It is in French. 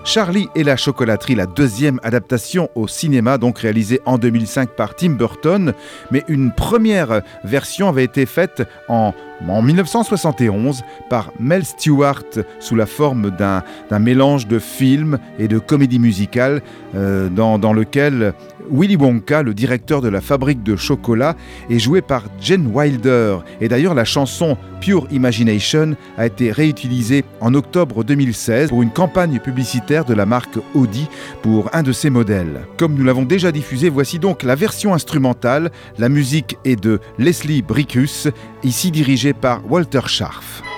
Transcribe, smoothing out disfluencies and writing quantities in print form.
Charlie et la chocolaterie, la deuxième adaptation au cinéma, donc réalisée en 2005 par Tim Burton, mais une première version avait été faite en 1971 par Mel Stewart sous la forme d'un mélange de film et de comédie musicale dans lequel Willy Wonka, le directeur de la fabrique de chocolat, est joué par Gene Wilder. Et d'ailleurs, la chanson Pure Imagination a été réutilisée en octobre 2016 pour une campagne publicitaire de la marque Audi pour un de ses modèles. Comme nous l'avons déjà diffusé, voici donc la version instrumentale. La musique est de Leslie Bricusse, ici dirigée par Walter Scharf.